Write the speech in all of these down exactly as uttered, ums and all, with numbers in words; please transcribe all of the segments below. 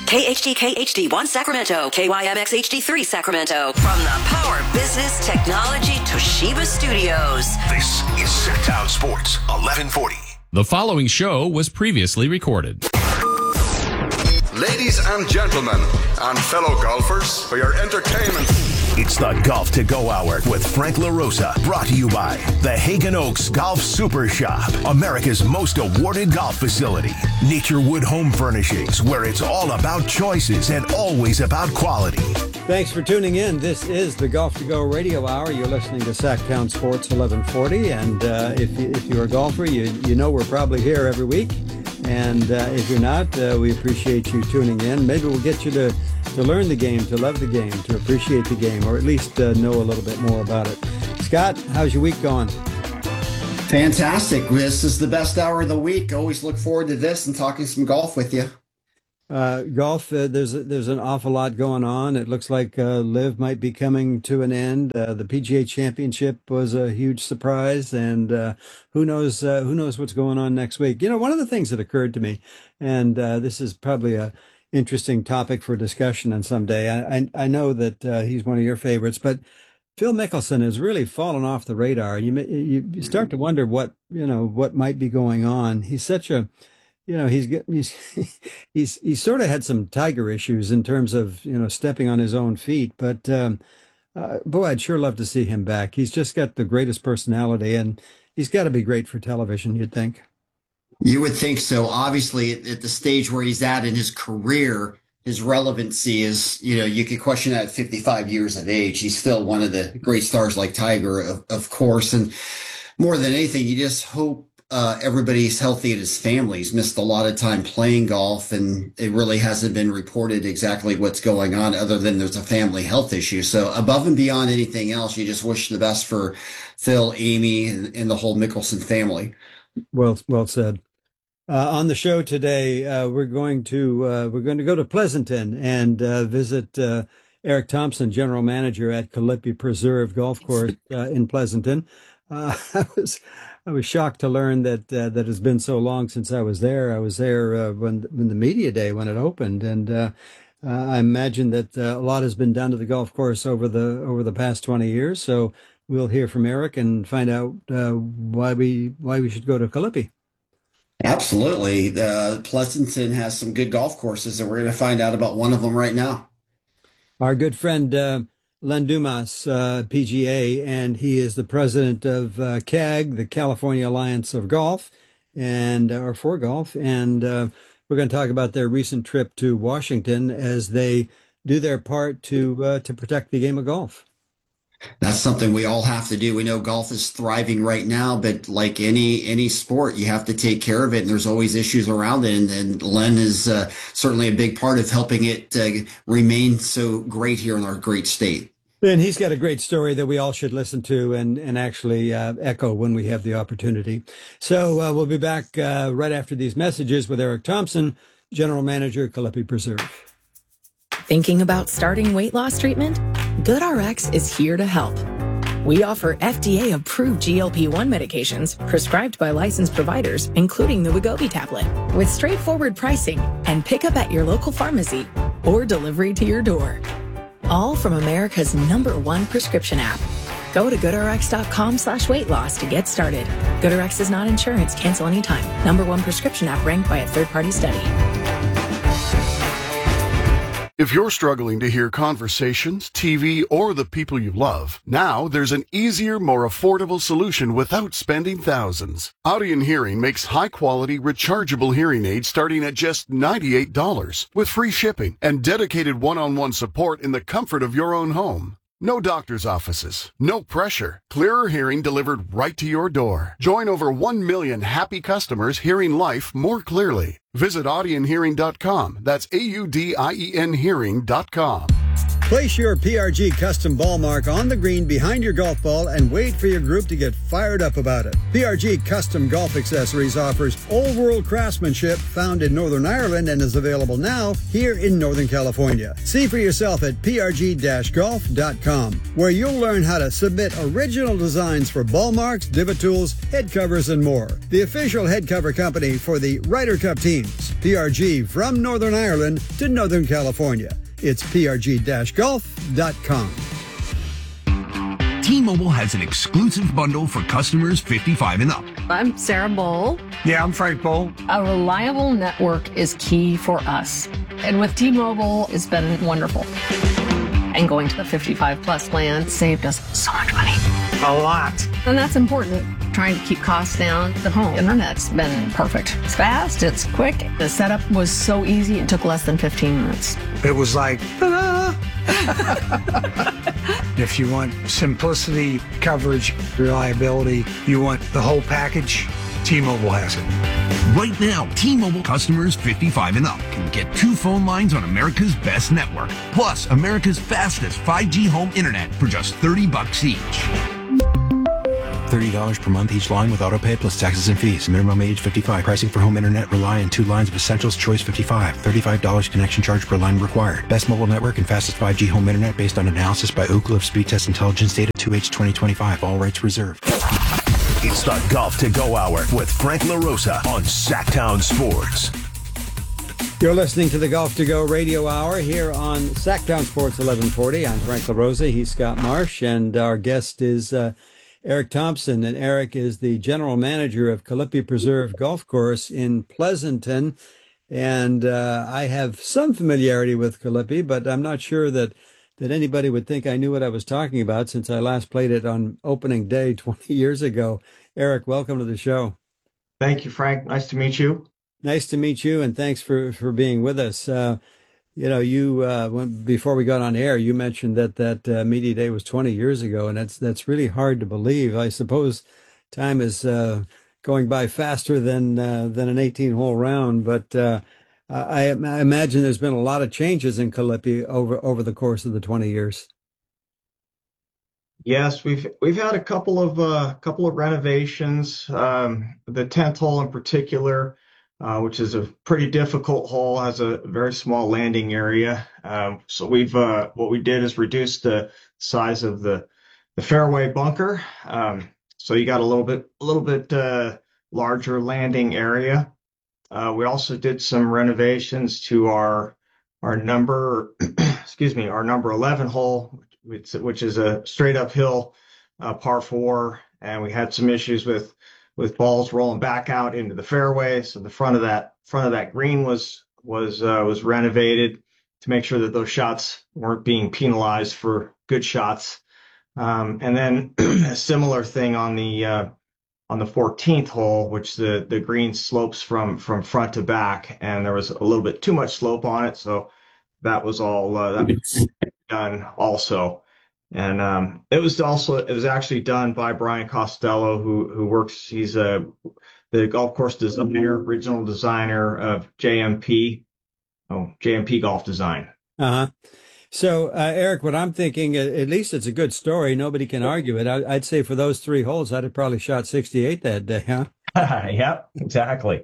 K H D K H D one Sacramento, K Y M X H D three Sacramento. From the Power Business Technology Toshiba Studios. This is Sacktown Sports, eleven forty. The following show was previously recorded. Ladies and gentlemen, and fellow golfers, for your entertainment. It's the Golf to Go Hour with Frank LaRosa, brought to you by the Hagen Oaks Golf Super Shop, America's most awarded golf facility. Naturewood Home Furnishings, where it's all about choices and always about quality. Thanks for tuning in. This is the Golf to Go Radio Hour. You're listening to Sacktown Sports eleven forty, and uh, if, you, if you're a golfer, you, you know we're probably here every week. And uh, if you're not, uh, we appreciate you tuning in. Maybe we'll get you to, to learn the game, to love the game, to appreciate the game, or at least uh, know a little bit more about it. Scott, how's your week going? Fantastic. This is the best hour of the week. Always look forward to this and talking some golf with you. Uh, golf, uh, there's a, there's an awful lot going on. It looks like uh, Live might be coming to an end. Uh, the P G A Championship was a huge surprise, and uh, who knows uh, who knows what's going on next week. You know, one of the things that occurred to me, and uh, this is probably a interesting topic for discussion on someday. I I, I know that uh, he's one of your favorites, but Phil Mickelson has really fallen off the radar. You you start to wonder what you know what might be going on. He's such a You know, he's he's he's he's sort of had some Tiger issues in terms of, you know, stepping on his own feet. But um, uh, boy, I'd sure love to see him back. He's just got the greatest personality, and he's got to be great for television, you'd think. You would think so. Obviously, at, at the stage where he's at in his career, his relevancy is, you know, you could question that at fifty-five years of age. He's still one of the great stars like Tiger, of, of course. And more than anything, you just hope Uh, everybody's healthy and his family's missed a lot of time playing golf, and it really hasn't been reported exactly what's going on other than there's a family health issue. So above and beyond anything else, you just wish the best for Phil, Amy, and, and the whole Mickelson family. Well, well said. Uh, on the show today, uh, we're going to uh, we're going to go to Pleasanton and uh, visit uh, Eric Thompson, general manager at Callippi Preserve Golf Course uh, in Pleasanton. Uh, I was I was shocked to learn that uh, that it's been so long since I was there. I was there uh, when when the media day when it opened, and uh, uh, I imagine that uh, a lot has been done to the golf course over the over the past twenty years. So we'll hear from Eric and find out uh, why we why we should go to Callippi. Absolutely, uh, Pleasanton has some good golf courses, and we're going to find out about one of them right now. Our good friend Uh, Len Dumas, uh, P G A, and he is the president of uh, C A G, the California Alliance of Golf, and uh, or for golf. And uh, we're going to talk about their recent trip to Washington as they do their part to uh, to protect the game of golf. That's something we all have to do. We know golf is thriving right now, but like any any sport, you have to take care of it, and there's always issues around it. And, and Len is uh, certainly a big part of helping it uh, remain so great here in our great state. And he's got a great story that we all should listen to and, and actually uh, echo when we have the opportunity. So uh, we'll be back uh, right after these messages with Eric Thompson, General Manager, Callippi Preserve. Thinking about starting weight loss treatment? GoodRx is here to help. We offer F D A-approved G L P one medications prescribed by licensed providers, including the Wegovy tablet, with straightforward pricing and pickup at your local pharmacy or delivery to your door. All from America's number one prescription app. Go to GoodRx.com slash weight loss to get started. GoodRx is not insurance. Cancel anytime. Number one prescription app ranked by a third-party study. If you're struggling to hear conversations, T V, or the people you love, now there's an easier, more affordable solution without spending thousands. Audien Hearing makes high-quality, rechargeable hearing aids starting at just ninety-eight dollars with free shipping and dedicated one-on-one support in the comfort of your own home. No doctor's offices, no pressure, clearer hearing delivered right to your door. Join over one million happy customers hearing life more clearly. Visit audien hearing dot com. That's A U D I E N hearing dot com. Place your P R G custom ball mark on the green behind your golf ball and wait for your group to get fired up about it. P R G Custom Golf Accessories offers old world craftsmanship found in Northern Ireland and is available now here in Northern California. See for yourself at p r g dash golf dot com, where you'll learn how to submit original designs for ball marks, divot tools, head covers, and more. The official head cover company for the Ryder Cup teams. P R G from Northern Ireland to Northern California. It's p r g dash golf dot com. T-Mobile has an exclusive bundle for customers fifty-five and up. I'm Sarah Bowl. Yeah, I'm Frank Bowl. A reliable network is key for us. And with T-Mobile, it's been wonderful. And going to the fifty-five plus plan saved us so much money. A lot. And that's important. Trying to keep costs down. The home internet's been perfect. It's fast, it's quick. The setup was so easy, it took less than fifteen minutes. It was like, ta-da! If you want simplicity, coverage, reliability, you want the whole package, T-Mobile has it. Right now, T-Mobile customers fifty-five and up can get two phone lines on America's best network, plus America's fastest five G home internet for just thirty bucks each. thirty dollars per month each line with autopay plus taxes and fees. Minimum age fifty-five. Pricing for home internet rely on two lines of Essentials Choice fifty-five. thirty-five dollars connection charge per line required. Best mobile network and fastest five G home internet based on analysis by Ookla of Speed Test Intelligence Data two H twenty twenty-five. All rights reserved. It's the Golf to Go Hour with Frank LaRosa on Sacktown Sports. You're listening to the Golf to Go Radio Hour here on Sacktown Sports eleven forty. I'm Frank LaRosa. He's Scott Marsh, and our guest is uh, Eric Thompson. And Eric is the general manager of Calippi Preserve Golf Course in Pleasanton. And uh, I have some familiarity with Calippi, but I'm not sure that that anybody would think I knew what I was talking about since I last played it on opening day twenty years ago. Eric, welcome to the show. Thank you, Frank. Nice to meet you. Nice to meet you, and thanks for, for being with us. Uh, you know, you uh, when, before we got on air, you mentioned that that uh, media day was twenty years ago, and that's that's really hard to believe. I suppose time is uh, going by faster than uh, than an eighteen-hole round, but uh, I, I imagine there's been a lot of changes in Calippi over over the course of the twenty years. Yes, we've we've had a couple of uh, couple of renovations. Um, the tenth hole in particular, uh, which is a pretty difficult hole, has a very small landing area. Um, so we've uh, what we did is reduce the size of the the fairway bunker. Um, so you got a little bit a little bit uh, larger landing area. Uh, we also did some renovations to our our number excuse me our number eleven hole, which, which is a straight uphill uh, par four, and we had some issues with with balls rolling back out into the fairway. So the front of that front of that green was was uh, was renovated to make sure that those shots weren't being penalized for good shots. Um, and then a similar thing on the uh, on the fourteenth hole, which the the green slopes from from front to back, and there was a little bit too much slope on it, so that was all uh, that was done also. And um, it was also it was actually done by Brian Costello, who who works. He's a the golf course designer, original designer of J M P, oh J M P Golf Design. Uh huh. So, uh, Eric, what I'm thinking, at least it's a good story. Nobody can argue it. I, I'd say for those three holes, I'd have probably shot sixty-eight that day, huh? Yep, exactly.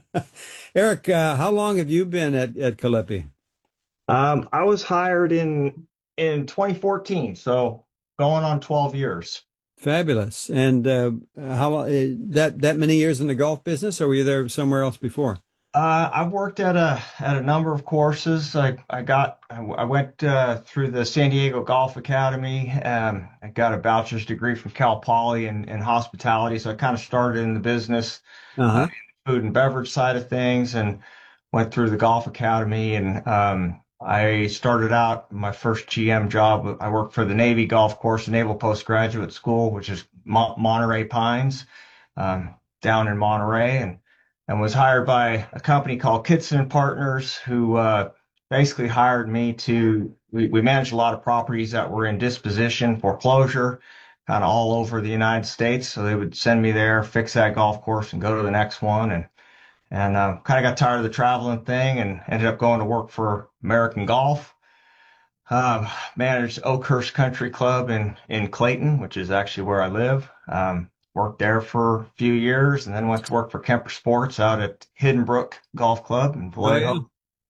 Eric, uh, how long have you been at, at Calippi? Um, I was hired in in twenty fourteen, so going on twelve years. Fabulous. And uh, how uh, that that many years in the golf business, or were you there somewhere else before? Uh, I've worked at a at a number of courses. I I got I went uh, through the San Diego Golf Academy. Um, I got a bachelor's degree from Cal Poly in, in hospitality, so I kind of started in the business, uh-huh. uh, food and beverage side of things, and went through the Golf Academy. And um, I started out my first G M job. I worked for the Navy Golf Course, Naval Postgraduate School, which is Mon- Monterey Pines, um, down in Monterey, and. and was hired by a company called Kitson Partners, who uh, basically hired me to, we, we managed a lot of properties that were in disposition, foreclosure, kind of all over the United States. So they would send me there, fix that golf course, and go to the next one. And and uh, kind of got tired of the traveling thing and ended up going to work for American Golf. Um, managed Oakhurst Country Club in, in Clayton, which is actually where I live. Um, worked there for a few years and then went to work for Kemper Sports out at Hidden Brook Golf Club in Vallejo. Oh, yeah.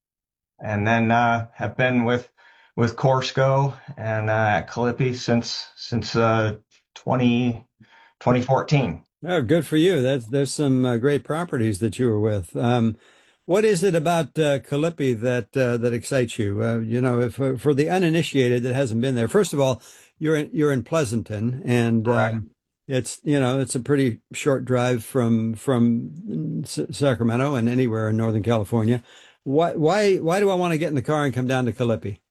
And then uh, have been with with Course-Go and uh, at Calippi since since uh, twenty fourteen. Oh, good for you. That's there's some uh, great properties that you were with. Um, what is it about uh, Calippi that uh, that excites you? Uh, you know, if, for, for the uninitiated that hasn't been there, first of all, you're in, you're in Pleasanton, and right. um, it's you know it's a pretty short drive from from S- Sacramento and anywhere in Northern California. Why why why do I want to get in the car and come down to Calippi?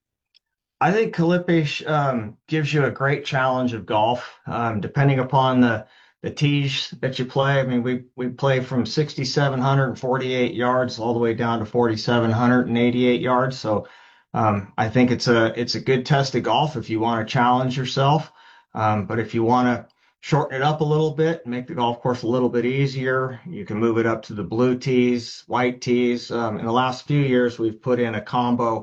I think Calippi um, gives you a great challenge of golf, um, depending upon the the tees that you play. I mean, we we play from six thousand seven hundred forty-eight yards all the way down to four thousand seven hundred eighty-eight yards. So um, I think it's a it's a good test of golf if you want to challenge yourself. Um, but if you want to shorten it up a little bit, make the golf course a little bit easier, you can move it up to the blue tees, white tees. Um, in the last few years, we've put in a combo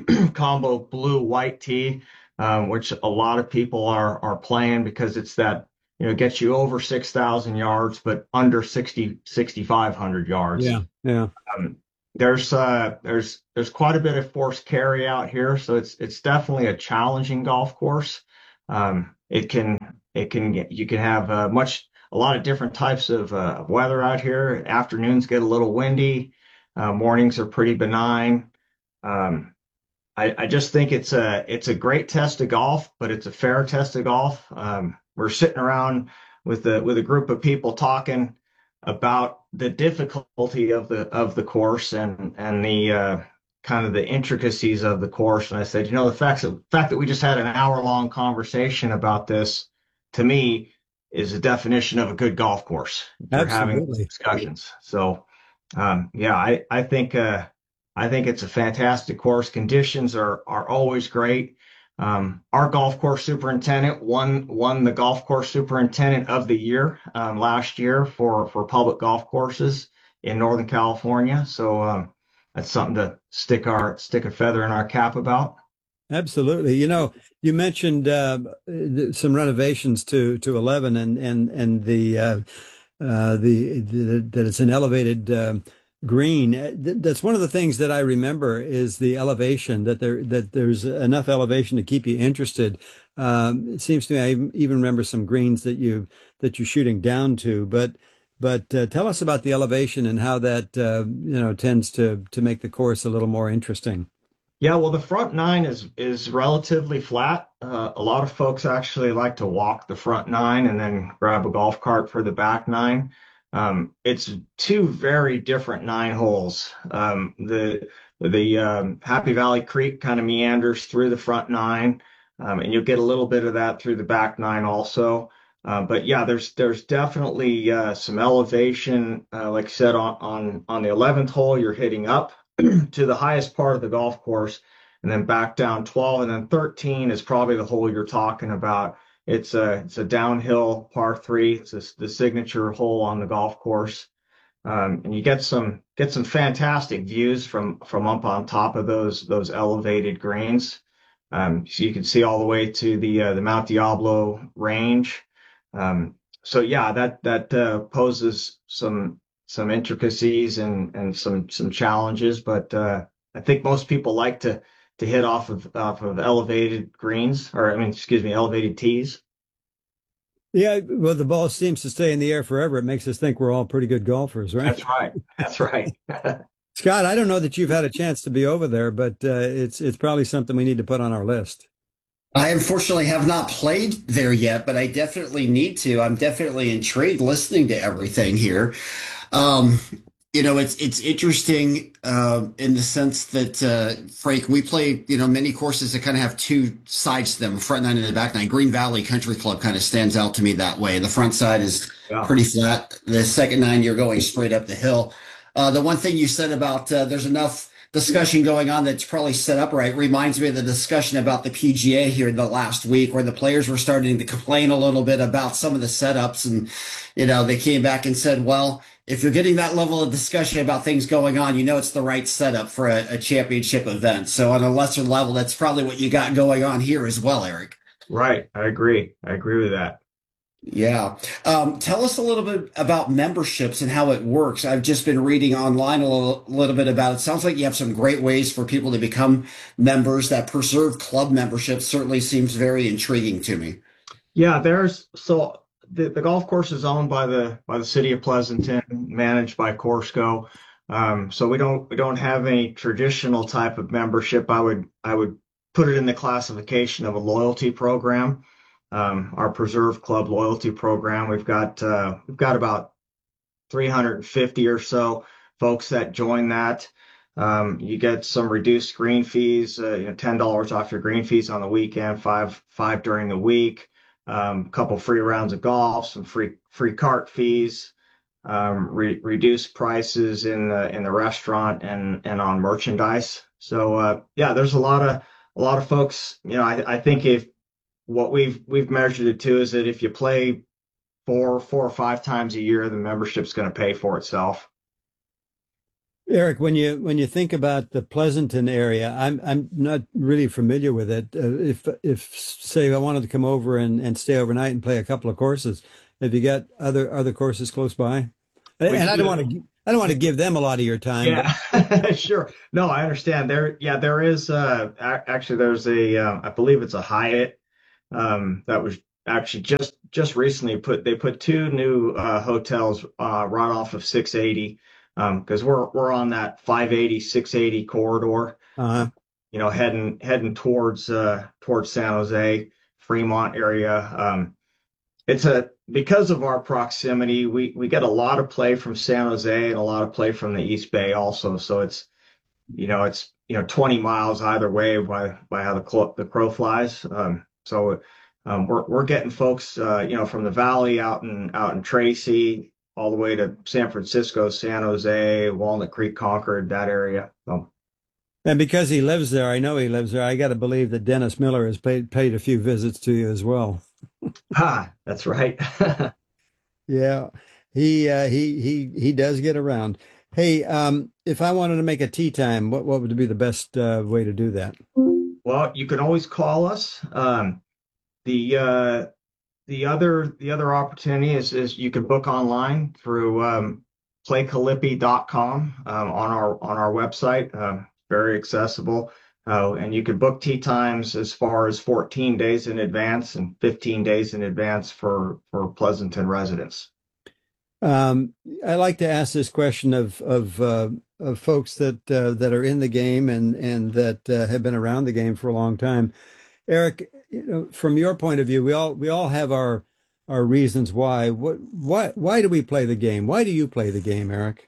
combo blue white tee, um, which a lot of people are are playing because it's that, you know, gets you over six thousand yards, but under sixty, sixty-five hundred yards. Yeah. Yeah. Um, there's, uh, there's, there's quite a bit of forced carry out here. So it's, it's definitely a challenging golf course. Um, it can, it can get, you can have uh, much, a lot of different types of uh, weather out here. Afternoons get a little windy. Uh, mornings are pretty benign. Um, I, I just think it's a, it's a great test of golf, but it's a fair test of golf. Um, We're sitting around with a with a group of people talking about the difficulty of the of the course and and the uh, kind of the intricacies of the course. And I said, you know, the fact that the fact that we just had an hour long conversation about this, to me, is a definition of a good golf course. We're having discussions. So, um, yeah, I I think uh, I think it's a fantastic course. Conditions are are always great. Um, our golf course superintendent won won the golf course superintendent of the year um, last year for for public golf courses in Northern California. So um, that's something to stick our stick a feather in our cap about. Absolutely. You know, you mentioned uh, some renovations to to eleven and and and the uh, uh, the, the that it's an elevated Uh, green. That's one of the things that I remember is the elevation, that there that there's enough elevation to keep you interested. Um, it seems to me I even remember some greens that you that you're shooting down to. But but uh, tell us about the elevation and how that uh, you know tends to to make the course a little more interesting. Yeah, well, the front nine is is relatively flat. Uh, a lot of folks actually like to walk the front nine and then grab a golf cart for the back nine. Um, it's two very different nine holes. Um, the the um, Happy Valley Creek kind of meanders through the front nine, um, and you'll get a little bit of that through the back nine also. Uh, but yeah, there's there's definitely uh, some elevation. Uh, like I said, on on on the eleventh hole, you're hitting up to the highest part of the golf course, and then back down twelve, and then thirteen is probably the hole you're talking about. It's a it's a downhill par three. It's a, the signature hole on the golf course, um, and you get some get some fantastic views from from up on top of those those elevated greens. Um, so you can see all the way to the uh, the Mount Diablo range. Um, so yeah, that that uh, poses some some intricacies and and some some challenges. But uh, I think most people like to. to hit off of off of elevated greens, or I mean, excuse me, elevated tees. Yeah, well, the ball seems to stay in the air forever. It makes us think we're all pretty good golfers, right? That's right. That's right. Scott, I don't know that you've had a chance to be over there, but uh, it's it's probably something we need to put on our list. I unfortunately have not played there yet, but I definitely need to. I'm definitely intrigued listening to everything here. Um, You know, it's it's interesting uh, in the sense that, uh, Frank, we play, you know, many courses that kind of have two sides to them, front nine and the back nine. Green Valley Country Club kind of stands out to me that way. The front side is yeah. pretty flat. The second nine, you're going straight up the hill. Uh, the one thing you said about uh, there's enough discussion going on that's probably set up right. Reminds me of the discussion about the P G A here the last week, where the players were starting to complain a little bit about some of the setups. And, you know, they came back and said, well, if you're getting that level of discussion about things going on, you know it's the right setup for a, a championship event. So on a lesser level, that's probably what you got going on here as well, Eric. Right. I agree. I agree with that. Yeah. Um, tell us a little bit about memberships and how it works. I've just been reading online a little, little bit about it. Sounds like you have some great ways for people to become members. That Preserve Club membership certainly seems very intriguing to me. Yeah, there's so the, the golf course is owned by the by the city of Pleasanton, managed by Corsco. Um, so we don't we don't have any traditional type of membership. I would I would put it in the classification of a loyalty program. Um, our Preserve Club loyalty program. We've got uh, we've got about three hundred fifty or so folks that join that. Um, you get some reduced green fees, uh, you know, ten dollars off your green fees on the weekend, five five during the week. Um, a couple free rounds of golf, some free free cart fees, um, re- reduced prices in the in the restaurant and and on merchandise. So uh, yeah, there's a lot of a lot of folks. You know, I, I think if what we've we've measured it to is that if you play four four or five times a year, the membership's going to pay for itself. Eric, when you when you think about the Pleasanton area, I'm I'm not really familiar with it. Uh, if if say I wanted to come over and, and stay overnight and play a couple of courses, have you got other other courses close by? And, and I don't want to I don't want to give them a lot of your time. Yeah, but... sure. No, I understand. There, yeah, there is. Uh, actually, there's a uh, I believe it's a Hyatt. Um, that was actually just just recently put they put two new uh, hotels uh, right off of six eighty because um, we're we're on that five eighty six eighty corridor. Uh-huh. You know, heading heading towards uh, towards San Jose, Fremont area. Um, it's a because of our proximity, we we get a lot of play from San Jose and a lot of play from the East Bay also. So it's you know it's you know twenty miles either way by by how the clo- the crow flies. Um, So um, we're we're getting folks, uh, you know, from the valley out in out in Tracy, all the way to San Francisco, San Jose, Walnut Creek, Concord, that area. So. And because he lives there, I know he lives there. I got to believe that Dennis Miller has paid paid a few visits to you as well. Ah, that's right. Yeah, he uh, he he he does get around. Hey, um, if I wanted to make a tee time, what what would be the best uh, way to do that? Well, you can always call us. Um, the uh, the other the other opportunity is is you can book online through um, play callippi dot com um, on our on our website. Um, very accessible, uh, and you can book tee times as far as fourteen days in advance and fifteen days in advance for for Pleasanton residents. Um, I like to ask this question of of, uh, of folks that uh, that are in the game and and that uh, have been around the game for a long time. Eric, you know, from your point of view, we all we all have our our reasons why. What why why do we play the game? Why do you play the game, Eric?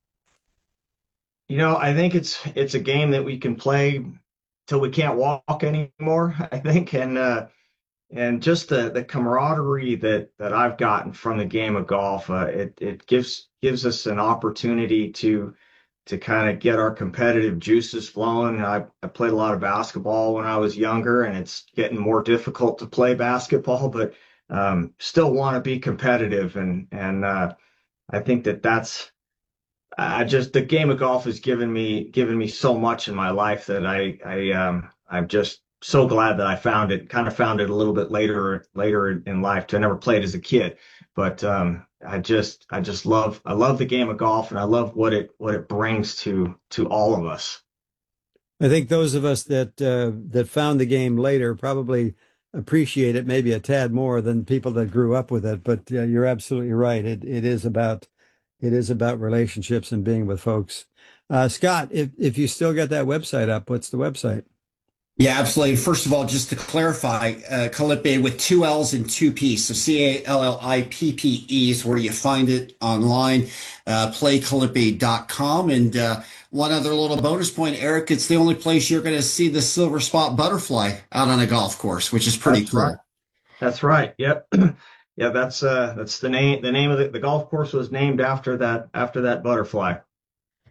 You know, I think it's it's a game that we can play till we can't walk anymore. I think, and uh, and just the, the camaraderie that, that I've gotten from the game of golf, uh, it it gives gives us an opportunity to to kind of get our competitive juices flowing. I, I played a lot of basketball when I was younger, and it's getting more difficult to play basketball, but um, still want to be competitive. And and uh, I think that that's I just the game of golf has given me given me so much in my life that I I um, I'm just so glad that I found it. Kind of found it a little bit later later in life. Too. I never played as a kid, but um, I just I just love I love the game of golf, and I love what it what it brings to to all of us. I think those of us that uh, that found the game later probably appreciate it maybe a tad more than people that grew up with it. But uh, you're absolutely right. It it is about it is about relationships and being with folks. Uh, Scott, if if you still got that website up, what's the website? Yeah, absolutely. First of all, just to clarify, uh, Callippi with two L's and two P's. So C A L L I P P E is where you find it online, uh, play callippi dot com. And uh, one other little bonus point, Eric, it's the only place you're going to see the silver spot butterfly out on a golf course, which is pretty that's cool. Right. That's right. Yep. Yeah, that's uh, that's the name. The name of the, the golf course was named after that after that butterfly.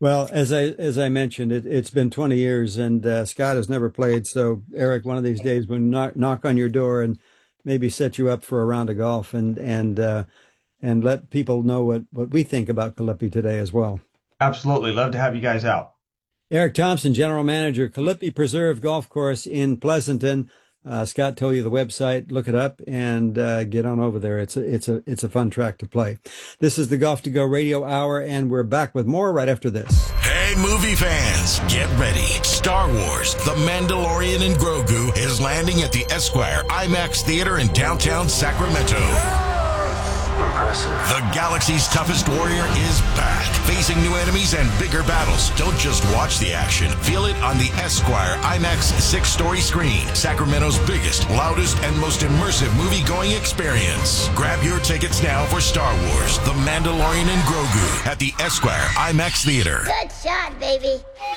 Well, as I as I mentioned, it, it's been twenty years, and uh, Scott has never played. So, Eric, one of these days, we'll knock, knock on your door and maybe set you up for a round of golf, and and uh, and let people know what, what we think about Calippi today as well. Absolutely. Love to have you guys out. Eric Thompson, General Manager, Calippi Preserve Golf Course in Pleasanton. Uh, Scott told you the website. Look it up and uh, get on over there. It's a, it's a, it's a fun track to play. This is the Golf to Go Radio Hour, and we're back with more right after this. Hey, movie fans, get ready. Star Wars, The Mandalorian and Grogu is landing at the Esquire IMAX Theater in downtown Sacramento. Impressive. The galaxy's toughest warrior is back, facing new enemies and bigger battles. Don't just watch the action. Feel it on the Esquire IMAX six-story screen, Sacramento's biggest, loudest, and most immersive movie-going experience. Grab your tickets now for Star Wars, The Mandalorian and Grogu at the Esquire IMAX Theater. Good shot, baby.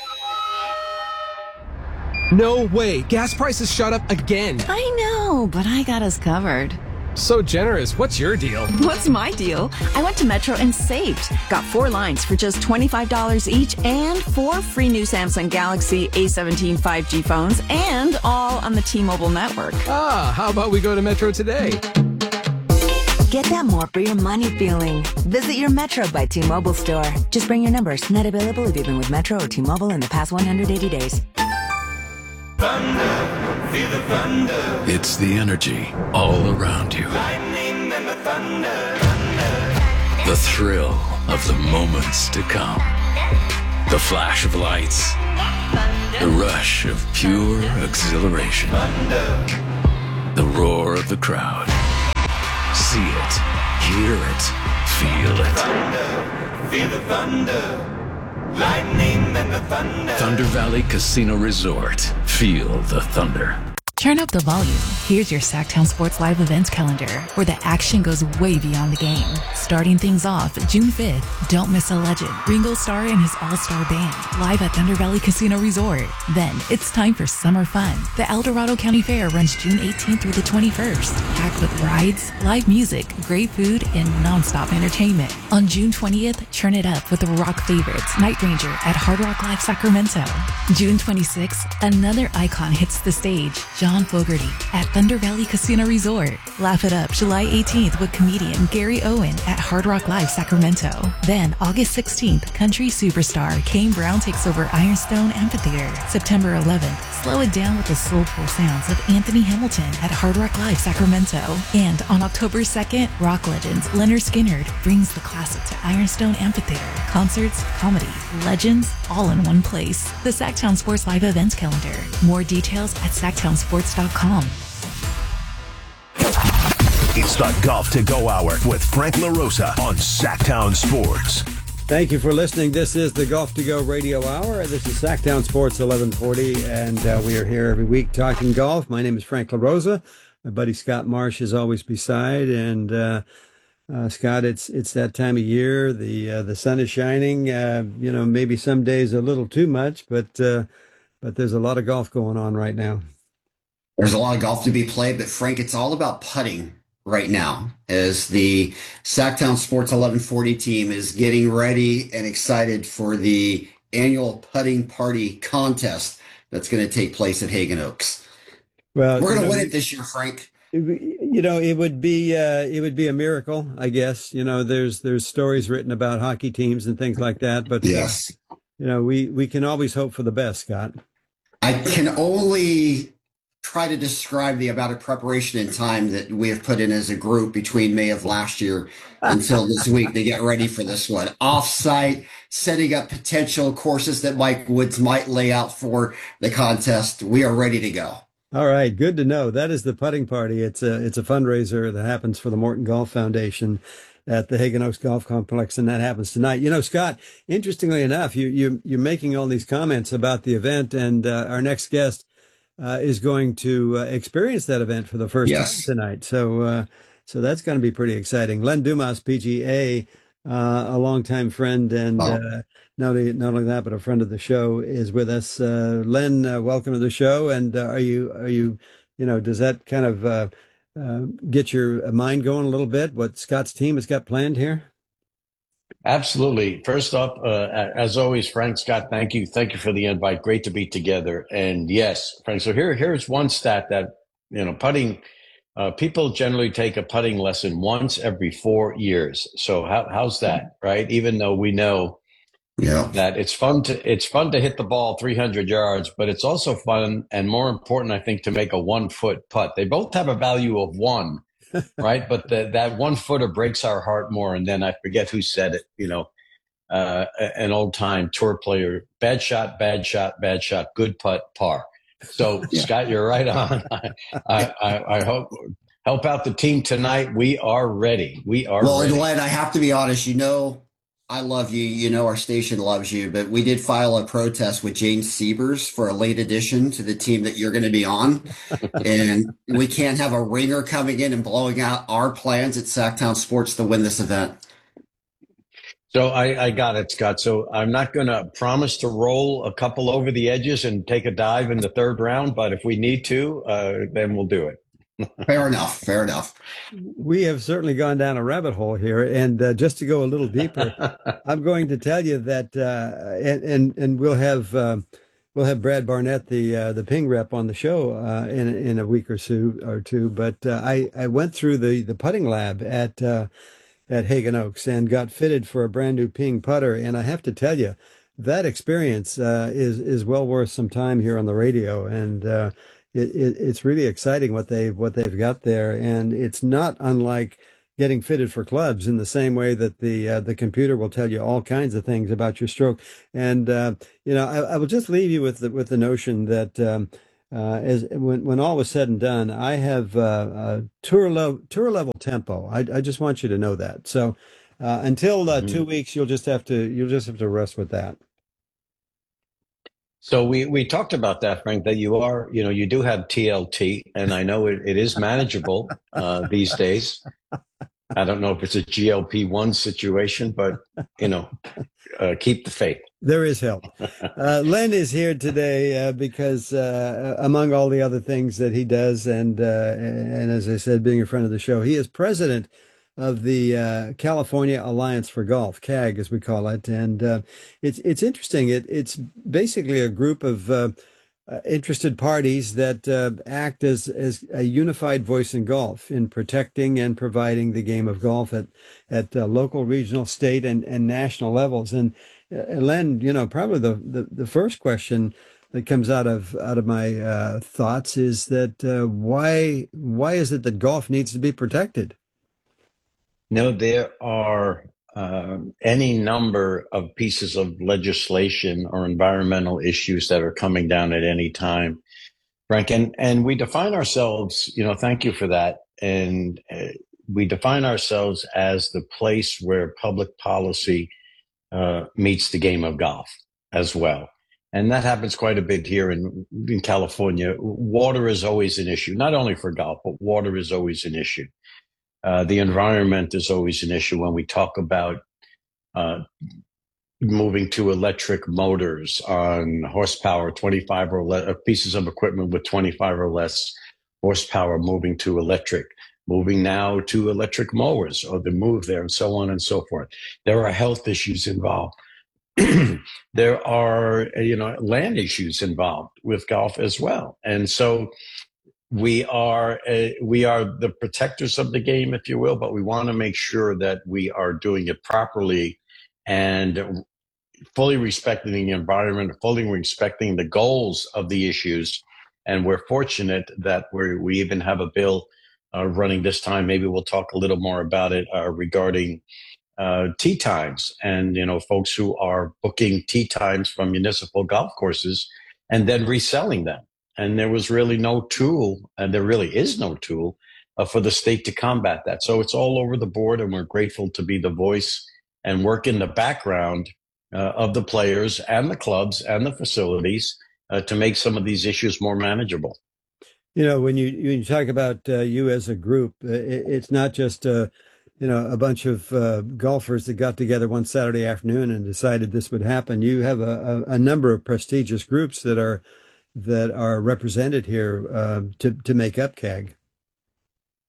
No way. Gas prices shot up again. I know, but I got us covered. So generous. What's your deal? What's my deal? I went to Metro and saved. Got four lines for just twenty-five dollars each and four free new Samsung Galaxy A seventeen five G phones, and all on the T-Mobile network. Ah, how about we go to Metro today? Get that more for your money feeling. Visit your Metro by T-Mobile store. Just bring your numbers. Not available if you've been with Metro or T-Mobile in the past one hundred eighty days. Thunder, feel the thunder. It's the energy all around you. Lightning and the thunder, thunder. The thrill of the moments to come. The flash of lights. The rush of pure exhilaration. Thunder. The roar of the crowd. See it, hear it, feel it. Thunder, feel the thunder. Lightning and the thunder. Thunder Valley Casino Resort. Feel the thunder. Turn up the volume. Here's your Sacktown Sports Live events calendar, where the action goes way beyond the game. Starting things off June fifth, don't miss a legend, Ringo Starr and his all-star band, live at Thunder Valley Casino Resort. Then, it's time for summer fun. The El Dorado County Fair runs June eighteenth through the twenty-first, packed with rides, live music, great food, and non-stop entertainment. On June twentieth, turn it up with the rock favorites, Night Ranger at Hard Rock Live Sacramento. June twenty-sixth, another icon hits the stage, John Fogerty at Thunder Valley Casino Resort. Laugh it up July eighteenth with comedian Gary Owen at Hard Rock Live Sacramento. Then August sixteenth, country superstar Kane Brown takes over Ironstone Amphitheater. September eleventh, slow it down with the soulful sounds of Anthony Hamilton at Hard Rock Live Sacramento. And on October second, rock legends Leonard Skinner brings the classic to Ironstone Amphitheater. Concerts, comedy, legends, all in one place. The Sacktown Sports Live events calendar. More details at sacktown sports dot com. It's the Golf to Go Hour with Frank LaRosa on Sacktown Sports. Thank you for listening. This is the Golf to Go Radio Hour. This is Sacktown Sports eleven forty, and uh, we are here every week talking golf. My name is Frank LaRosa. My buddy Scott Marsh is always beside, and uh, uh, Scott, it's it's that time of year. The uh, the sun is shining. Uh, you know, maybe some days a little too much, but uh, but there's a lot of golf going on right now. There's a lot of golf to be played, but Frank, it's all about putting right now as the Sacktown Sports eleven forty team is getting ready and excited for the annual putting party contest that's going to take place at Hagen Oaks. Well, we're going to know, win it this year, Frank. You know, it would be uh, it would be a miracle, I guess. You know, there's there's stories written about hockey teams and things like that, but yes, uh, you know, we we can always hope for the best, Scott. I can only try to describe the amount of preparation and time that we have put in as a group between May of last year until this week to get ready for this one. Off-site, setting up potential courses that Mike Woods might lay out for the contest. We are ready to go. All right, good to know. That is the putting party. It's a it's a fundraiser that happens for the Morton Golf Foundation at the Hagen Oaks Golf Complex, and that happens tonight. You know, Scott, interestingly enough, you you you're making all these comments about the event, and uh, our next guest Uh, is going to uh, experience that event for the first yes. time tonight. So, uh, so that's going to be pretty exciting. Len Dumas, P G A, uh, a longtime friend, and oh. uh, not only not only that, but a friend of the show, is with us. Uh, Len, uh, welcome to the show. And uh, are you are you you know does that kind of uh, uh, get your mind going a little bit? What Scott's team has got planned here? Absolutely. First up, uh, as always, Frank, Scott, thank you. Thank you for the invite. Great to be together. And yes, Frank, so here, here's one stat that, you know, putting, uh, people generally take a putting lesson once every four years. So how, how's that, right? Even though we know yeah. that it's fun to, it's fun to hit the ball three hundred yards, but it's also fun and more important, I think, to make a one foot putt. They both have a value of one. Right. But the, that one footer breaks our heart more. And then I forget who said it, you know, uh, an old time tour player, bad shot, bad shot, bad shot, good putt, par. So yeah. Scott, you're right on. I, I, I hope help out the team tonight. We are ready. We are well, ready. Well, Len, I have to be honest, you know, I love you. You know, our station loves you, but we did file a protest with James Siebers for a late addition to the team that you're going to be on. And we can't have a ringer coming in and blowing out our plans at Sacktown Sports to win this event. So I, I got it, Scott. So I'm not going to promise to roll a couple over the edges and take a dive in the third round, but if we need to, uh, then we'll do it. Fair enough. Fair enough. We have certainly gone down a rabbit hole here, and uh, just to go a little deeper, I'm going to tell you that, uh, and and and we'll have uh, we'll have Brad Barnett, the uh, the Ping rep, on the show uh, in in a week or two or two. But uh, I I went through the the putting lab at uh, at Hagen Oaks and got fitted for a brand new Ping putter, and I have to tell you, that experience uh, is is well worth some time here on the radio, and. Uh, It, it, it's really exciting what they what they've got there, and it's not unlike getting fitted for clubs in the same way that the uh, the computer will tell you all kinds of things about your stroke. And uh, you know, I, I will just leave you with the, with the notion that um, uh, as when when all was said and done, I have uh, a tour level tour level tempo. I, I just want you to know that. So uh, until uh, mm-hmm. two weeks, you'll just have to you'll just have to rest with that. So we, we talked about that, Frank, that you are, you know, you do have T L T, and I know it, it is manageable uh, these days. I don't know if it's a G L P one situation, but, you know, uh, keep the faith. There is help. Uh, Len is here today uh, because uh, among all the other things that he does, and, uh, and as I said, being a friend of the show, he is president of the uh, California Alliance for Golf, C A G as we call it, and uh, it's it's interesting. It it's basically a group of uh, uh, interested parties that uh, act as as a unified voice in golf, in protecting and providing the game of golf at at uh, local, regional, state, and and national levels. And uh, Len, you know, probably the, the the first question that comes out of out of my uh, thoughts is that uh, why why is it that golf needs to be protected? No, there are uh, any number of pieces of legislation or environmental issues that are coming down at any time, Frank. And, and we define ourselves, you know, thank you for that. And uh, we define ourselves as the place where public policy uh, meets the game of golf as well. And that happens quite a bit here in, in California. Water is always an issue, not only for golf, but water is always an issue. Uh, the environment is always an issue when we talk about uh, moving to electric motors on horsepower, twenty-five or less, pieces of equipment with twenty-five or less horsepower moving to electric, moving now to electric mowers or the move there and so on and so forth. There are health issues involved. There are, you know, land issues involved with golf as well. And so We are uh, we are the protectors of the game, if you will, but we want to make sure that we are doing it properly and fully respecting the environment, fully respecting the goals of the issues. And we're fortunate that we we even have a bill uh, running this time. Maybe we'll talk a little more about it uh, regarding uh, tee times and, you know, folks who are booking tee times from municipal golf courses and then reselling them. And there was really no tool, and there really is no tool uh, for the state to combat that. So it's all over the board, and we're grateful to be the voice and work in the background uh, of the players and the clubs and the facilities uh, to make some of these issues more manageable. You know, when you when you talk about uh, you as a group, it, it's not just uh, you know a bunch of uh, golfers that got together one Saturday afternoon and decided this would happen. You have a, a, a number of prestigious groups that are. that are represented here uh, to to make up C A G.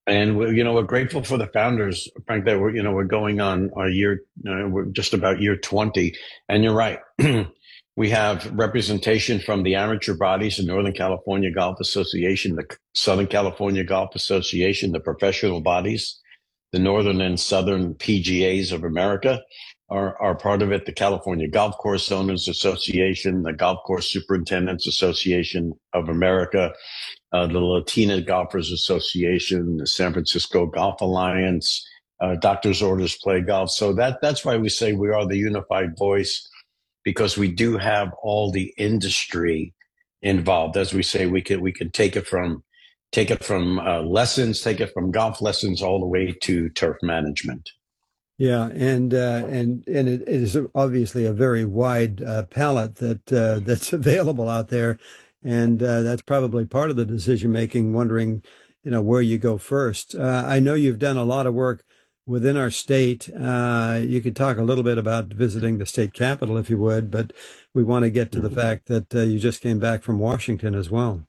And we're, you know, we're grateful for the founders, Frank, that we're, you know, we're going on our year, uh, we're just about year twenty. And you're right. We have representation from the amateur bodies, the Northern California Golf Association, the Southern California Golf Association, the professional bodies, the Northern and Southern P G As of America are, are part of it. The California Golf Course Owners Association, the Golf Course Superintendents Association of America, uh, the Latina Golfers Association, the San Francisco Golf Alliance, uh, Doctors Orders Play Golf. So that that's why we say we are the unified voice, because we do have all the industry involved. As we say, we can we can take it from take it from uh, lessons, take it from golf lessons, all the way to turf management. Yeah, and uh, and and it, it is obviously a very wide uh, palette that uh, that's available out there, and uh, that's probably part of the decision making. Wondering, you know, where you go first. Uh, I know you've done a lot of work within our state. Uh, you could talk a little bit about visiting the state capitol if you would, but we want to get to the fact that uh, you just came back from Washington as well.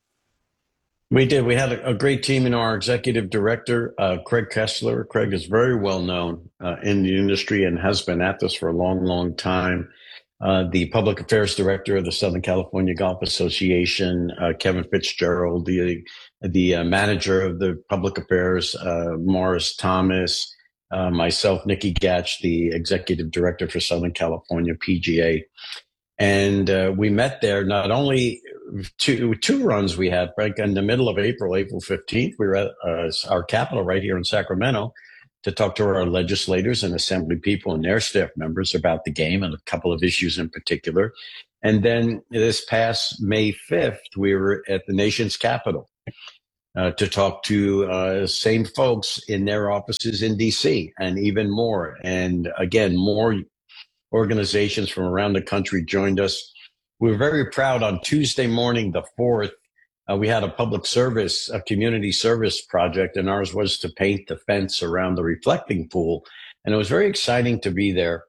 We did. We had a, a great team. You know, our executive director, uh, Craig Kessler. Craig is very well known uh, in the industry and has been at this for a long, long time. Uh, the public affairs director of the Southern California Golf Association, uh, Kevin Fitzgerald, the the uh, manager of the public affairs, uh, Morris Thomas, uh, myself, Nikki Gatch, the executive director for Southern California P G A. And uh, we met there. Not only two two runs we had, Frank, in the middle of April, April fifteenth, we were at uh, our capital right here in Sacramento to talk to our legislators and assembly people and their staff members about the game and a couple of issues in particular. And then this past May fifth, we were at the nation's capital uh, to talk to uh, same folks in their offices in D C and even more. And again, more organizations from around the country joined us. We were very proud on Tuesday morning, the fourth, uh, we had a public service, a community service project, and ours was to paint the fence around the reflecting pool. And it was very exciting to be there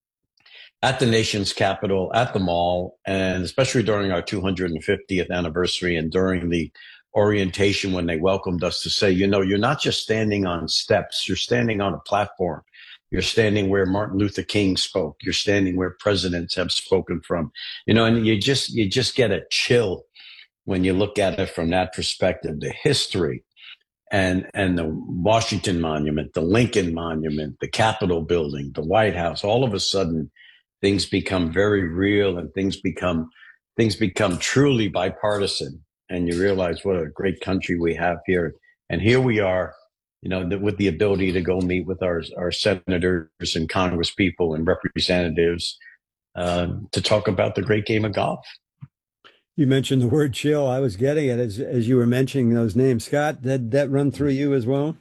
at the nation's capital, at the mall, and especially during our two hundred fiftieth anniversary and during the orientation when they welcomed us to say, you know, you're not just standing on steps, you're standing on a platform. You're standing where Martin Luther King spoke. You're standing where presidents have spoken from, you know, and you just, you just get a chill when you look at it from that perspective, the history and, and the Washington Monument, the Lincoln Monument, the Capitol building, the White House. All of a sudden things become very real and things become, things become truly bipartisan. And you realize what a great country we have here. And here we are, you know, with the ability to go meet with our, our senators and congresspeople and representatives uh, to talk about the great game of golf. You mentioned the word chill. I was getting it as as you were mentioning those names. Scott, did that run through you as well?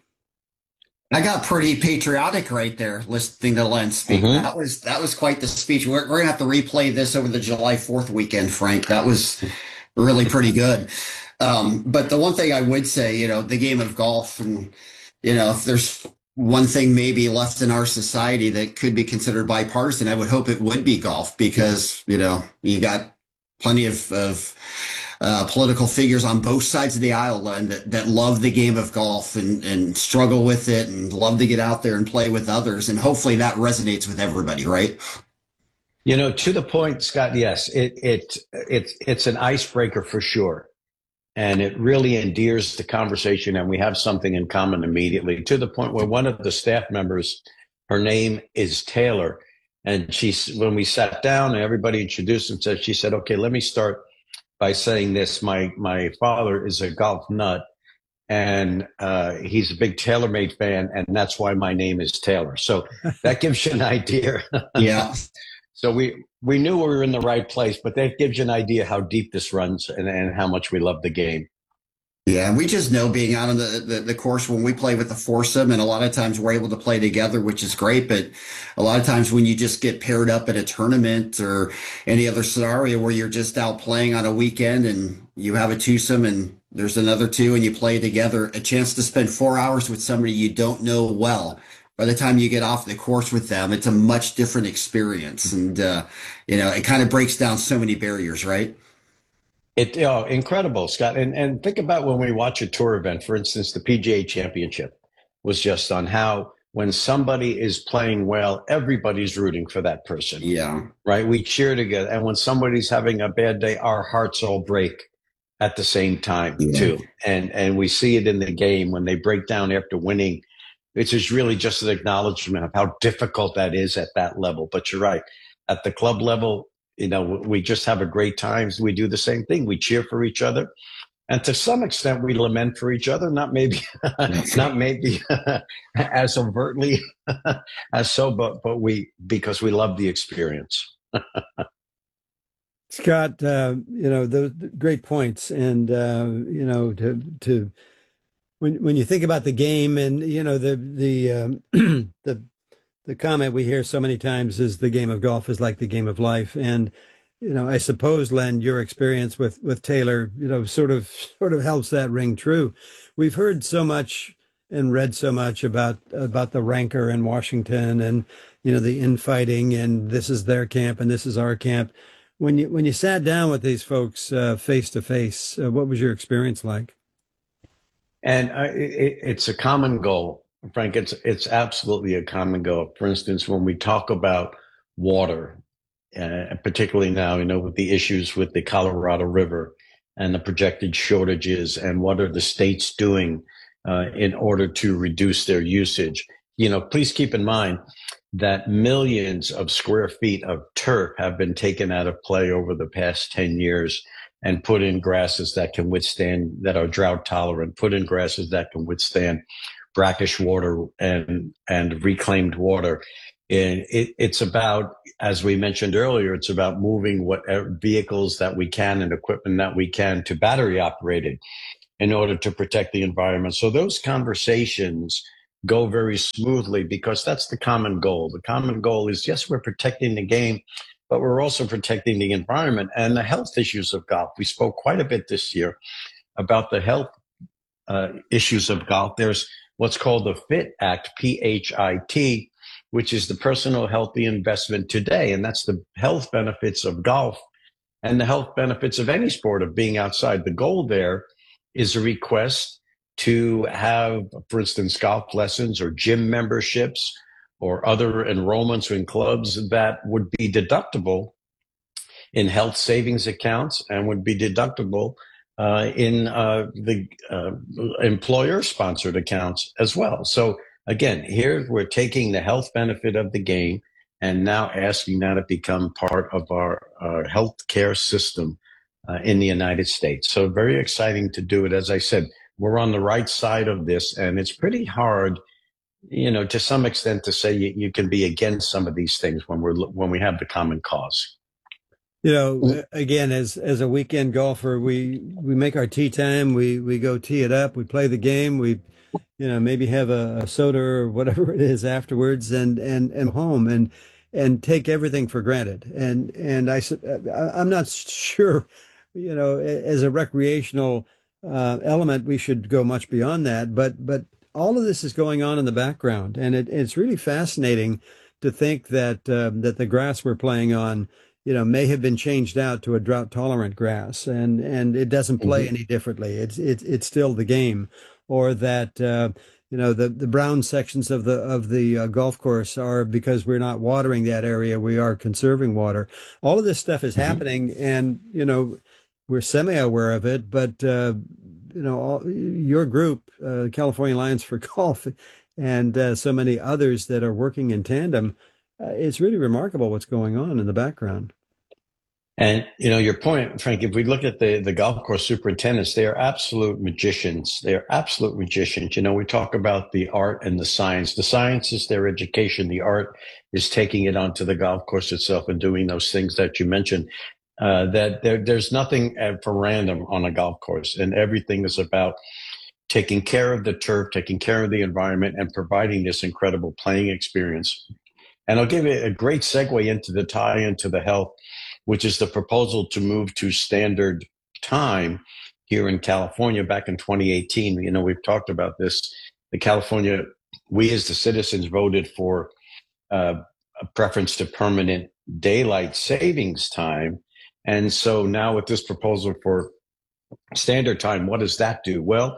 I got pretty patriotic right there listening to Len speak. Mm-hmm. That was that was quite the speech. We're, we're going to have to replay this over the July fourth weekend, Frank. That was really pretty good. Um, but the one thing I would say, you know, the game of golf, and, you know, if there's one thing maybe left in our society that could be considered bipartisan, I would hope it would be golf, because, you know, you got plenty of, of uh, political figures on both sides of the aisle and that, that love the game of golf and, and struggle with it and love to get out there and play with others. And hopefully that resonates with everybody, right? You know, to the point, Scott, yes, it, it, it, it's an icebreaker for sure. And it really endears the conversation, and we have something in common immediately, to the point where one of the staff members, her name is Taylor. And she, when we sat down and everybody introduced themselves, she said, okay, let me start by saying this. My, my father is a golf nut, and uh, he's a big TaylorMade fan, and that's why my name is Taylor. So that gives you an idea. Yeah. So we, we knew we were in the right place, but that gives you an idea how deep this runs and, and how much we love the game. Yeah, and we just know being out on the, the, the course when we play with the foursome, and a lot of times we're able to play together, which is great. But a lot of times when you just get paired up at a tournament or any other scenario where you're just out playing on a weekend and you have a twosome and there's another two and you play together, a chance to spend four hours with somebody you don't know well. By the time you get off the course with them, it's a much different experience. And, uh, you know, it kind of breaks down so many barriers, right? It oh, incredible, Scott. And and think about when we watch a tour event, for instance, the P G A Championship. was just on how when somebody is playing well, everybody's rooting for that person. Yeah. Right? We cheer together. And when somebody's having a bad day, our hearts all break at the same time, yeah. too. And and we see it in the game when they break down after winning. It's just really just an acknowledgement of how difficult that is at that level. But you're right. At the club level, you know, we just have a great time. We do the same thing. We cheer for each other. And to some extent, we lament for each other, not maybe, not maybe as overtly as so, but but we because we love the experience. Scott, uh, you know, those great points, and uh, you know, to to when when you think about the game, and you know, the the um, the the comment we hear so many times is the game of golf is like the game of life, and you know, I suppose, Len, your experience with, with Taylor, you know, sort of sort of helps that ring true. We've heard so much and read so much about about the rancor in Washington, and you know, the infighting, and this is their camp and this is our camp. When you when you sat down with these folks uh, face to face, uh, what was your experience like? And uh, it, it's a common goal, Frank. It's it's absolutely a common goal. For instance, when we talk about water. Uh, particularly now, you know, with the issues with the Colorado River and the projected shortages and what are the states doing uh, in order to reduce their usage. You know, please keep in mind that millions of square feet of turf have been taken out of play over the past ten years and put in grasses that can withstand, that are drought tolerant, put in grasses that can withstand brackish water and, and reclaimed water. And it, it's about, as we mentioned earlier, it's about moving what vehicles that we can and equipment that we can to battery operated in order to protect the environment. So those conversations go very smoothly because that's the common goal. The common goal is, yes, we're protecting the game, but we're also protecting the environment and the health issues of golf. We spoke quite a bit this year about the health uh, issues of golf. There's what's called the FIT Act, P H I T, which is the personal healthy investment today. And that's the health benefits of golf and the health benefits of any sport of being outside. The goal there is a request to have, for instance, golf lessons or gym memberships or other enrollments in clubs that would be deductible in health savings accounts and would be deductible uh, in uh, the uh, employer-sponsored accounts as well. So again, here we're taking the health benefit of the game and now asking that to become part of our, our health care system uh, in the United States. So very exciting to do it. As I said, we're on the right side of this, and it's pretty hard, you know, to some extent to say you, you can be against some of these things when we're when we have the common cause. You know, again, as as a weekend golfer, we we make our tee time, we we go tee it up, we play the game, we you know, maybe have a, a soda or whatever it is afterwards, and and and home, and and take everything for granted. And and I I'm not sure, you know, as a recreational uh, element, we should go much beyond that. But but all of this is going on in the background, and it, it's really fascinating to think that um, that the grass we're playing on, you know, may have been changed out to a drought tolerant grass, and and it doesn't play mm-hmm. any differently. It's it's it's still the game. Or that uh, you know the, the brown sections of the of the uh, golf course are because we're not watering that area, we are conserving water. All of this stuff is mm-hmm. happening, and you know we're semi-aware of it. But uh, you know all, your group, uh, California Alliance for Golf, and uh, so many others that are working in tandem, uh, it's really remarkable what's going on in the background. And, you know, your point, Frank, if we look at the, the golf course superintendents, they are absolute magicians. They are absolute magicians. You know, we talk about the art and the science. The science is their education. The art is taking it onto the golf course itself and doing those things that you mentioned. Uh, that there, there's nothing for random on a golf course, and everything is about taking care of the turf, taking care of the environment, and providing this incredible playing experience. And I'll give you a great segue into the tie into the health, which is the proposal to move to standard time here in California back in twenty eighteen. You know, we've talked about this. The California, we as the citizens voted for uh, a preference to permanent daylight savings time. And so now with this proposal for standard time, what does that do? Well,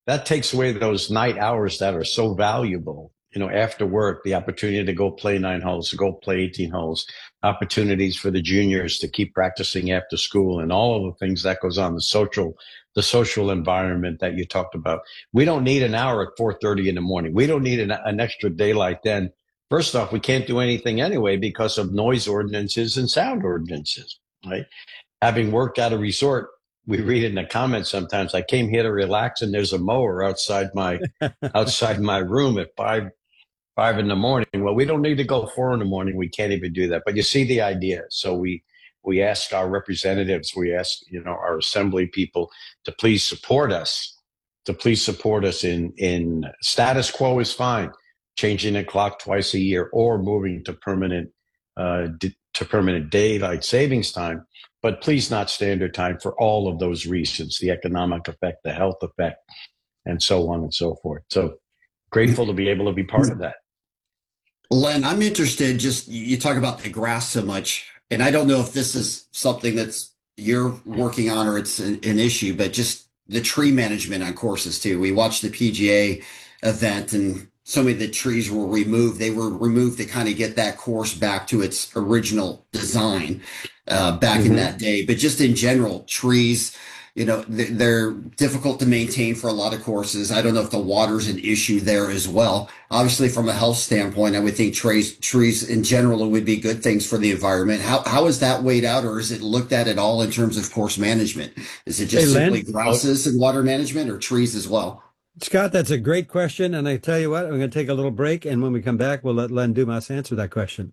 that takes away those night hours that are so valuable. You know, after work, the opportunity to go play nine holes, to go play eighteen holes, opportunities for the juniors to keep practicing after school, and all of the things that goes on, the social, the social environment that you talked about. We don't need an hour at four thirty in the morning. We don't need an, an extra daylight then. First off, we can't do anything anyway because of noise ordinances and sound ordinances, right? Having worked at a resort, we read in the comments sometimes, I came here to relax and there's a mower outside my outside my room at five five in the morning. Well, we don't need to go four in the morning. We can't even do that. But you see the idea. So we we ask our representatives, we ask, you know, our assembly people to please support us, to please support us in in status quo is fine, changing the clock twice a year or moving to permanent uh, to permanent daylight savings time. But please not standard time for all of those reasons, the economic effect, the health effect, and so on and so forth. So grateful to be able to be part of that. Len, I'm interested, just you talk about the grass so much, and I don't know if this is something that's you're working on or it's an, an issue, but just the tree management on courses too. We watched the P G A event and so many of the trees were removed. They were removed to kind of get that course back to its original design uh, back mm-hmm. in that day. But just in general, trees, you know, they're difficult to maintain for a lot of courses. I don't know if the water's an issue there as well. Obviously, from a health standpoint, I would think trees, trees in general would be good things for the environment. How how is that weighed out, or is it looked at at all in terms of course management? Is it just hey, simply Len? grasses and water management, or trees as well? Scott, that's a great question. And I tell you what, I'm going to take a little break. And when we come back, we'll let Len Dumas answer that question.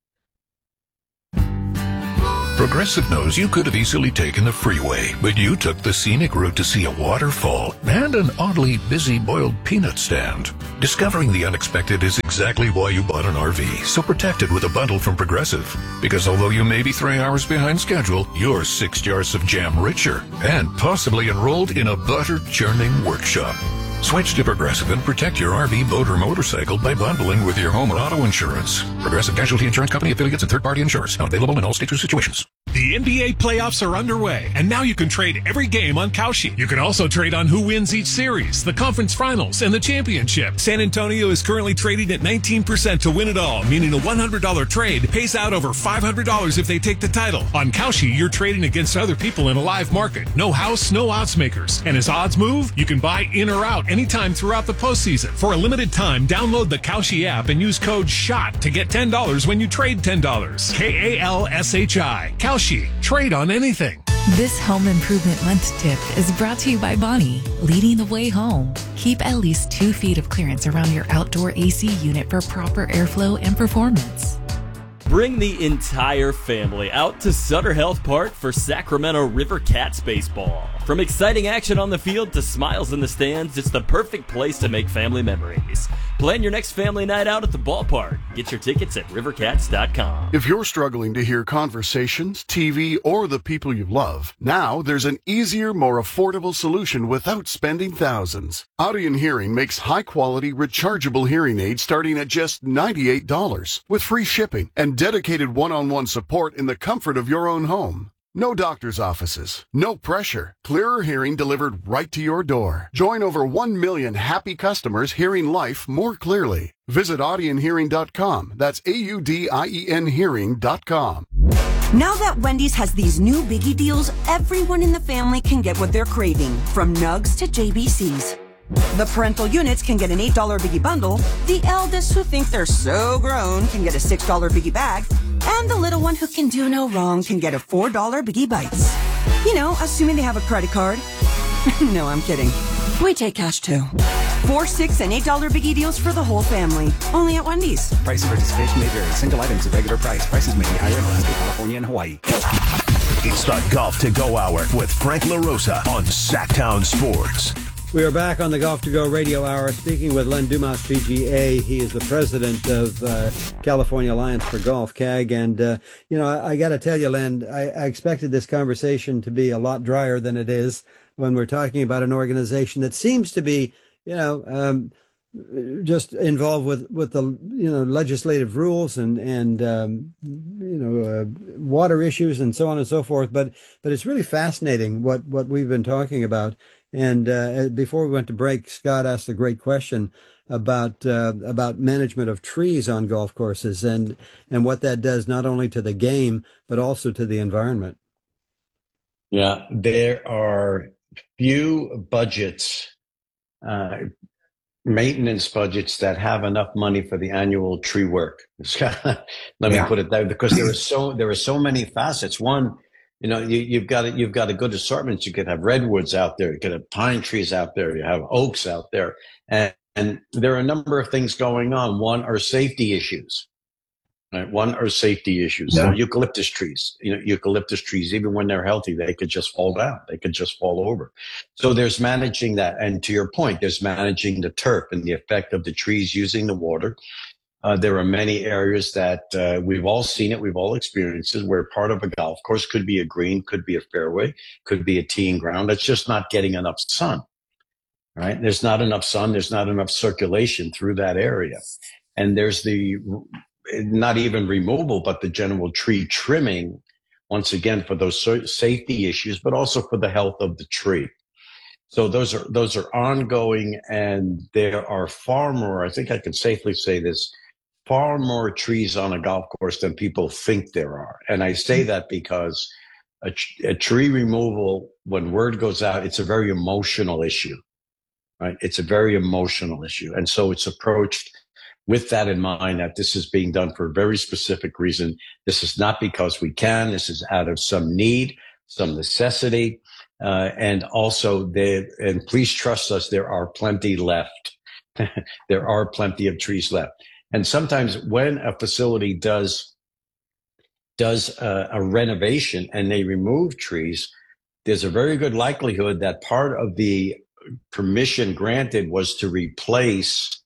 Progressive knows you could have easily taken the freeway, but you took the scenic route to see a waterfall and an oddly busy boiled peanut stand. Discovering the unexpected is exactly why you bought an R V, so protected with a bundle from Progressive. Because although you may be three hours behind schedule, you're six jars of jam richer and possibly enrolled in a butter-churning workshop. Switch to Progressive and protect your R V, boat, or motorcycle by bundling with your home or auto insurance. Progressive Casualty Insurance Company affiliates and third-party insurers. Not available in all states or situations. The N B A playoffs are underway, and now you can trade every game on Kalshi. You can also trade on who wins each series, the conference finals, and the championship. San Antonio is currently trading at nineteen percent to win it all, meaning a one hundred dollars trade pays out over five hundred dollars if they take the title. On Kalshi, you're trading against other people in a live market. No house, no odds makers. And as odds move, you can buy in or out anytime throughout the postseason. For a limited time, download the Kalshi app and use code SHOT to get ten dollars when you trade ten dollars. K A L S H I. Kalshi. Trade on anything. This home improvement month tip is brought to you by Bonnie, leading the way home. Keep at least two feet of clearance around your outdoor A C unit for proper airflow and performance. Bring the entire family out to Sutter Health Park for Sacramento River Cats baseball. From exciting action on the field to smiles in the stands, it's the perfect place to make family memories. Plan your next family night out at the ballpark. Get your tickets at river cats dot com. If you're struggling to hear conversations, T V, or the people you love, now there's an easier, more affordable solution without spending thousands. Audion Hearing makes high-quality, rechargeable hearing aids starting at just ninety-eight dollars with free shipping and dedicated one-on-one support in the comfort of your own home. No doctor's offices, no pressure, clearer hearing delivered right to your door. Join over one million happy customers hearing life more clearly. Visit audion hearing dot com. That's A U D I E N hearing dot com. Now that Wendy's has these new biggie deals, everyone in the family can get what they're craving, from nugs to J B Cs. The parental units can get an eight dollar biggie bundle, the eldest who think they're so grown can get a six dollar biggie bag, and the little one who can do no wrong can get a four dollar biggie bites. You know, assuming they have a credit card. No, I'm kidding. We take cash too. Four, six, and eight dollar biggie deals for the whole family. Only at Wendy's. Price and participation may vary. Single items at regular price. Prices may be higher in Alaska, California, and Hawaii. It's the Golf to Go Hour with Frank LaRosa on Sacktown Sports. We are back on the Golf to Go Radio Hour, speaking with Len Dumas, P G A. He is the president of uh, California Alliance for Golf, C A G. And, uh, you know, I, I got to tell you, Len, I, I expected this conversation to be a lot drier than it is when we're talking about an organization that seems to be, you know, um, just involved with, with the, you know, legislative rules and, and, um, you know, uh, water issues and so on and so forth. But, but it's really fascinating what, what we've been talking about. And, uh, before we went to break, Scott asked a great question about, uh, about management of trees on golf courses and, and what that does not only to the game, but also to the environment. Yeah, there are few budgets, uh, maintenance budgets that have enough money for the annual tree work. Let me Yeah. put it that, because there are so there are so many facets. One, you know, you, you've got it. You've got a good assortment. You could have redwoods out there. You could have pine trees out there. You have oaks out there, and and there are a number of things going on. One are safety issues. Right? One are safety issues. Yeah. So eucalyptus trees, you know, eucalyptus trees, even when they're healthy, they could just fall down. They could just fall over. So there's managing that. And to your point, there's managing the turf and the effect of the trees using the water. Uh, there are many areas that uh, we've all seen it. We've all experienced it, where part of a golf course could be a green, could be a fairway, could be a teeing ground. It's just not getting enough sun, right? There's not enough sun. There's not enough circulation through that area. And there's the not even removal, but the general tree trimming, once again, for those safety issues, but also for the health of the tree. So those are, those are ongoing, and there are far more, I think I can safely say this, far more trees on a golf course than people think there are. And I say that because a, a tree removal, when word goes out, it's a very emotional issue, right? It's a very emotional issue. And so it's approached with that in mind, that this is being done for a very specific reason. This is not because we can. This is out of some need, some necessity. Uh, and also, they, and please trust us, there are plenty left. There are plenty of trees left. And sometimes when a facility does, does a, a renovation and they remove trees, there's a very good likelihood that part of the permission granted was to replace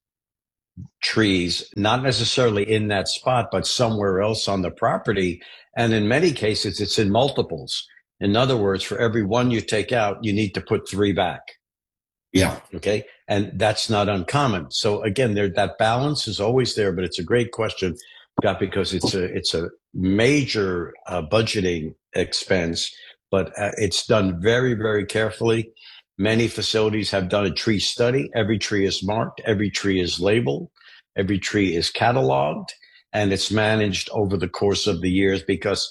trees, not necessarily in that spot, but somewhere else on the property. And in many cases, it's in multiples. In other words, for every one you take out, you need to put three back. Yeah. Okay. And that's not uncommon. So again, there, that balance is always there, but it's a great question, Scott, because it's a, it's a major uh, budgeting expense, but uh, it's done very, very carefully. Many facilities have done a tree study. Every tree is marked. Every tree is labeled. Every tree is cataloged, and it's managed over the course of the years, because